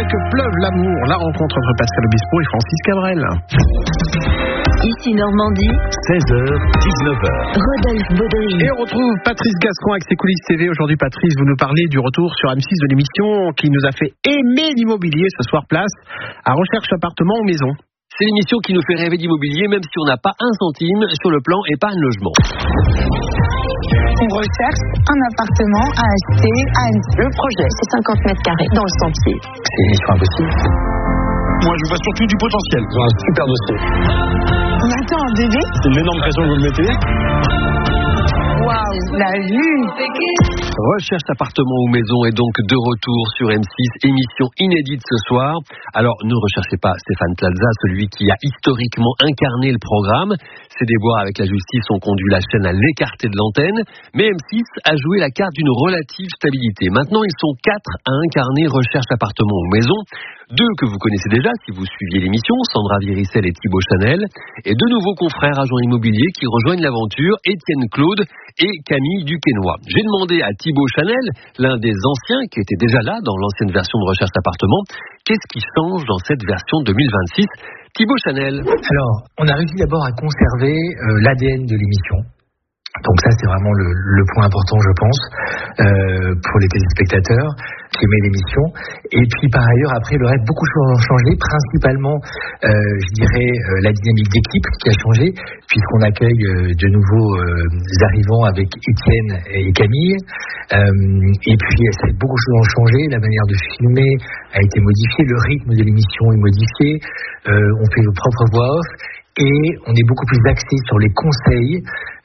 et que pleuve l'amour. La rencontre entre Pascal Obispo et Francis Cabrel. Ici Normandie, 16h, 19h. Rodolphe Baudry. Et on retrouve Patrice Gascon avec ses coulisses TV. Aujourd'hui, Patrice, vous nous parlez du retour sur M6 de l'émission qui nous a fait aimer l'immobilier ce soir. Place à Recherche appartement ou maison. C'est l'émission qui nous fait rêver d'immobilier, même si on n'a pas un centime sur le plan épargne logement. On recherche un appartement à acheter à Annecy. Le projet, c'est 50 mètres carrés dans le sentier. C'est une mission impossible. Moi, je vois surtout du potentiel. Ils ont un super dossier. On attend un bébé. C'est une énorme pression que vous me mettez. Waouh, la vue. Recherche appartement ou maison est donc de retour sur M6, émission inédite ce soir. Alors, ne recherchez pas Stéphane Plaza, celui qui a historiquement incarné le programme. Ses déboires avec la justice ont conduit la chaîne à l'écarter de l'antenne, mais M6 a joué la carte d'une relative stabilité. Maintenant, ils sont 4 à incarner Recherche appartement ou maison. 2 que vous connaissez déjà si vous suiviez l'émission, Sandra Viricel et Thibaut Chanel, et 2 nouveaux confrères agents immobiliers qui rejoignent l'aventure, Étienne Claude et Camille Duquesnoy. J'ai demandé à Thibaut Chanel, l'un des anciens qui était déjà là dans l'ancienne version de Recherche appartement, qu'est-ce qui change dans cette version 2026? Thibaut Chanel. Alors, on a réussi d'abord à conserver l'ADN de l'émission. Donc ça, c'est vraiment le point important, je pense, pour les téléspectateurs qui aimaient l'émission. Et puis, par ailleurs, après, le reste, beaucoup de choses ont changé. Principalement, je dirais, la dynamique d'équipe qui a changé, puisqu'on accueille de nouveaux arrivants avec Étienne et Camille. Et puis, beaucoup de choses ont changé. La manière de filmer a été modifiée. Le rythme de l'émission est modifié. On fait nos propres voix off. Et on est beaucoup plus axé sur les conseils